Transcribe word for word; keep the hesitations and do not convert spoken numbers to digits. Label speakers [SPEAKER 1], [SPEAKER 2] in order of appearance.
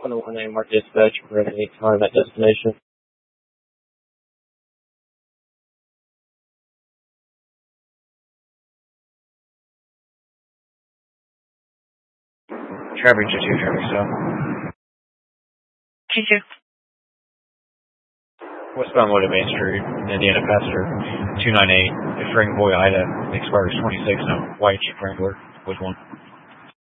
[SPEAKER 1] one oh one A Mark Dispatch, we're at eight five at destination.
[SPEAKER 2] Traffic to two, traffic stop.
[SPEAKER 3] Two two.
[SPEAKER 2] Westbound Wood Main Street, Indiana Passenger two nine eight, Frank Boy Ida, expires twenty-six, no, white Wrangler, which one?